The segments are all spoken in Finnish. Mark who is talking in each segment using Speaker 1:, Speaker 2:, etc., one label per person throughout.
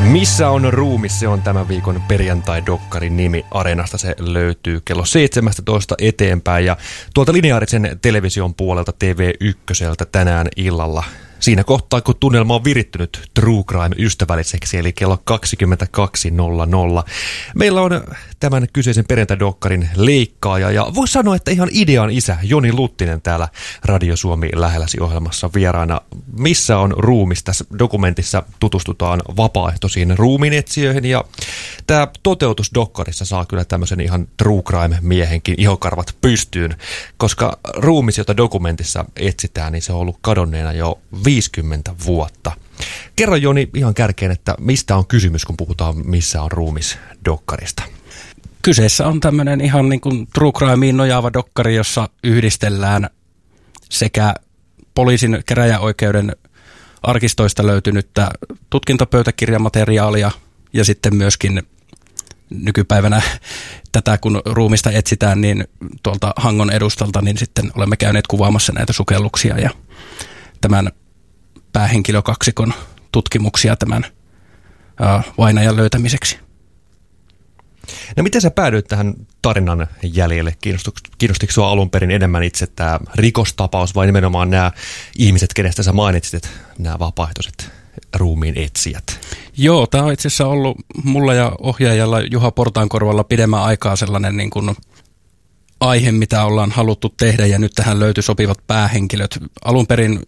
Speaker 1: Missä on ruumis? Se on tämän viikon perjantai-dokkarin nimi. Areenasta se löytyy kello 17 eteenpäin ja tuolta lineaarisen television puolelta TV1 tänään illalla. Siinä kohtaa, kun tunnelma on virittynyt True Crime-ystävälliseksi, eli kello 22.00. Meillä on tämän kyseisen perjantai-dokkarin leikkaaja, ja voisi sanoa, että ihan idean isä Joni Luttinen täällä Radio Suomi lähelläsi -ohjelmassa vieraana. Missä on ruumis? Tässä dokumentissa tutustutaan vapaaehtoisiin ruumiinetsijöihin, ja tämä toteutus dokkarissa saa kyllä tämmöisen ihan True Crime-miehenkin ihokarvat pystyyn, koska ruumis, jota dokumentissa etsitään, niin se on ollut kadonneena jo 50 vuotta. Kerro Joni ihan kärkeen, että mistä on kysymys, kun puhutaan Missä on ruumis -dokkarista?
Speaker 2: Kyseessä on tämmöinen ihan niin kuin True Crimeen nojaava dokkari, jossa yhdistellään sekä poliisin käräjäoikeuden arkistoista löytynyttä tutkintapöytäkirjamateriaalia ja sitten myöskin nykypäivänä tätä, kun ruumista etsitään, niin tuolta Hangon edustalta, niin sitten olemme käyneet kuvaamassa näitä sukelluksia ja tämän päähenkilökaksikon tutkimuksia tämän vainajan löytämiseksi.
Speaker 1: No miten sä päädyit tähän tarinan jäljelle? Kiinnostiko sua alun perin enemmän itse tämä rikostapaus vai nimenomaan nämä ihmiset, kenestä sä mainitsit, nämä vapaaehtoiset ruumiin etsijät?
Speaker 2: Joo, tämä on itse asiassa ollut mulla ja ohjaajalla Juha Portaankorvalla pidemmän aikaa sellainen niin kuin aihe, mitä ollaan haluttu tehdä, ja nyt tähän löytyi sopivat päähenkilöt. Alun perin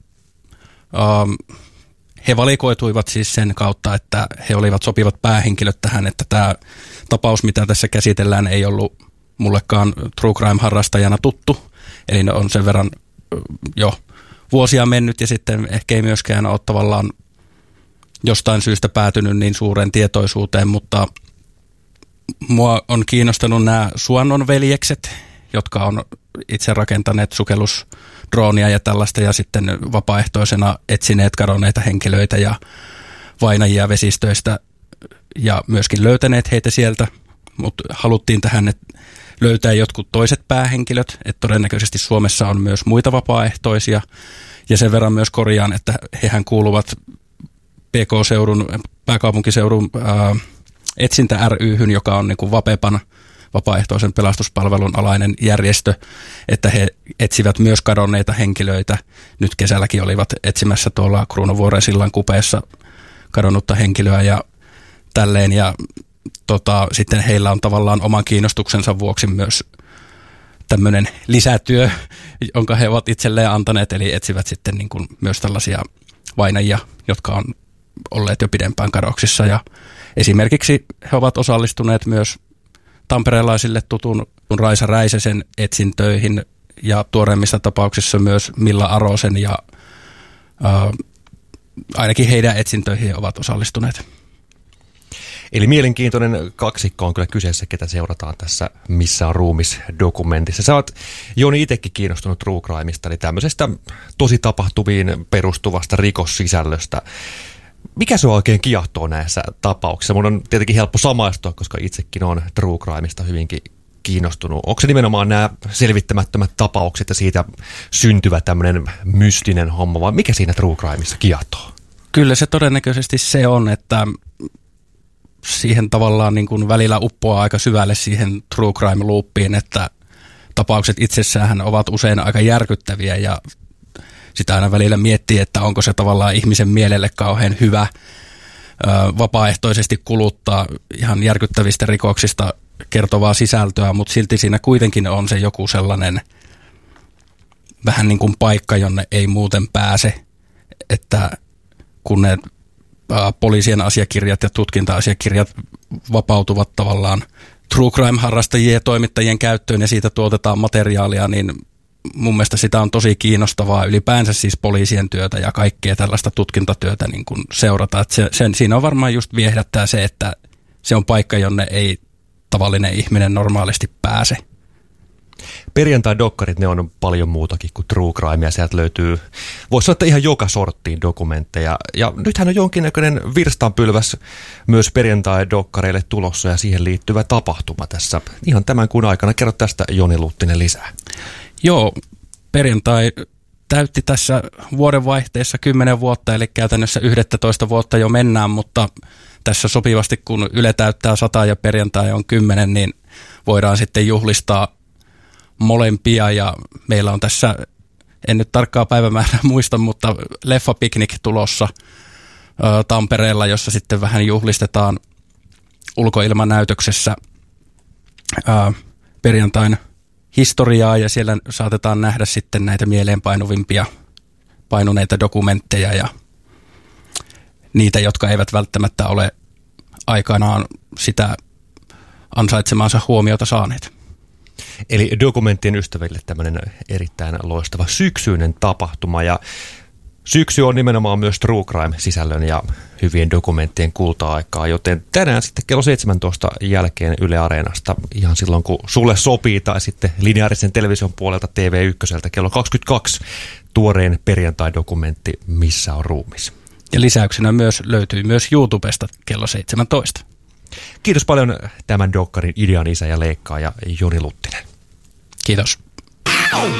Speaker 2: he valikoituivat siis sen kautta, että he olivat sopivat päähenkilöt tähän, että tämä tapaus, mitä tässä käsitellään, ei ollut mullekaan True Crime-harrastajana tuttu. Eli ne on sen verran jo vuosia mennyt ja sitten ehkä ei myöskään ole tavallaan jostain syystä päätynyt niin suureen tietoisuuteen, mutta mua on kiinnostanut nämä Suonnon veljekset, jotka on itse rakentaneet sukellusdroonia ja tällaista ja sitten vapaaehtoisena etsineet kadonneita henkilöitä ja vainajia vesistöistä ja myöskin löytäneet heitä sieltä, mutta haluttiin tähän löytää jotkut toiset päähenkilöt, että todennäköisesti Suomessa on myös muita vapaaehtoisia ja sen verran myös korjaan, että hehän kuuluvat PK-seudun, pääkaupunkiseudun etsintä ry:hyn, joka on niin kuin Vapepan vapaaehtoisen pelastuspalvelun alainen järjestö, että he etsivät myös kadonneita henkilöitä. Nyt kesälläkin olivat etsimässä tuolla Kruunuvuoren sillan kupeessa kadonnutta henkilöä ja tälleen. Ja sitten heillä on tavallaan oman kiinnostuksensa vuoksi myös tämmöinen lisätyö, jonka he ovat itselleen antaneet, eli etsivät sitten niin kuin myös tällaisia vainajia, jotka on olleet jo pidempään kadoksissa. Ja esimerkiksi he ovat osallistuneet myös tamperelaisille tutun Raisa Räisäsen etsintöihin ja tuoreimmissa tapauksissa myös Milla Arosen ja ainakin heidän etsintöihin ovat osallistuneet.
Speaker 1: Eli mielenkiintoinen kaksikko on kyllä kyseessä, ketä seurataan tässä Missä on ruumis -dokumentissa. Sä oot Joni itsekin kiinnostunut True Crimeista, eli tämmöisestä tosi tapahtuviin perustuvasta rikossisällöstä. Mikä se oikein kiehtoo näissä tapauksissa? Mun on tietenkin helppo samaistua, koska itsekin on True Crimeista hyvinkin kiinnostunut. Onko se nimenomaan nämä selvittämättömät tapaukset ja siitä syntyvä tämmöinen mystinen homma, vai mikä siinä True Crimeissa kiehtoo?
Speaker 2: Kyllä se todennäköisesti se on, että siihen tavallaan niin kuin välillä uppoaa aika syvälle siihen True Crime-loopiin, että tapaukset itsessään ovat usein aika järkyttäviä ja sitä aina välillä miettii, että onko se tavallaan ihmisen mielelle kauhean hyvä vapaaehtoisesti kuluttaa ihan järkyttävistä rikoksista kertovaa sisältöä, mutta silti siinä kuitenkin on se joku sellainen vähän niin kuin paikka, jonne ei muuten pääse, että kun ne poliisien asiakirjat ja tutkinta-asiakirjat vapautuvat tavallaan True Crime-harrastajien ja toimittajien käyttöön ja siitä tuotetaan materiaalia, niin mun mielestä sitä on tosi kiinnostavaa ylipäänsä siis poliisien työtä ja kaikkea tällaista tutkintatyötä niin kuin seurata. Että siinä on varmaan just viehättää se, että se on paikka, jonne ei tavallinen ihminen normaalisti pääse.
Speaker 1: Perjantai-dokkarit, ne on paljon muutakin kuin True Crime, ja sieltä löytyy, voisi sanoa, että ihan joka sorttiin dokumentteja. Ja nythän on jonkinnäköinen virstanpylväs myös perjantai-dokkareille tulossa ja siihen liittyvä tapahtuma tässä ihan tämän kuun aikana. Kerro tästä Joni Luttinen lisää.
Speaker 2: Joo, perjantai täytti tässä vuodenvaihteessa 10 vuotta, eli käytännössä 11 vuotta jo mennään, mutta tässä sopivasti, kun Yle täyttää 100 ja perjantai on 10, niin voidaan sitten juhlistaa molempia, ja meillä on tässä, en nyt tarkkaa päivämäärää muista, mutta leffapiknik tulossa Tampereella, jossa sitten vähän juhlistetaan ulkoilmanäytöksessä perjantain historiaa, ja siellä saatetaan nähdä sitten näitä mieleenpainuvimpia painuneita dokumentteja ja niitä, jotka eivät välttämättä ole aikanaan sitä ansaitsemaansa huomiota saaneet.
Speaker 1: Eli dokumenttien ystäville tämmöinen erittäin loistava syksyinen tapahtuma, ja syksy on nimenomaan myös True Crime-sisällön ja hyvien dokumenttien kulta-aikaa, joten tänään sitten kello 17 jälkeen Yle Areenasta, ihan silloin kun sulle sopii, tai sitten lineaarisen television puolelta TV1 kello 22 tuoreen perjantai-dokumentti Missä on ruumis.
Speaker 2: Ja lisäyksenä löytyy myös YouTubesta kello 17.
Speaker 1: Kiitos paljon tämän dokkarin idean isä ja leikkaaja Joni Luttinen.
Speaker 2: Kiitos.